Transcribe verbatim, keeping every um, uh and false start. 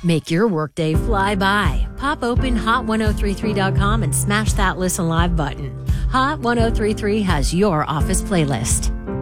Make your workday fly by. Pop open hot ten thirty-three dot com and smash that Listen Live button. Hot ten thirty-three has your office playlist.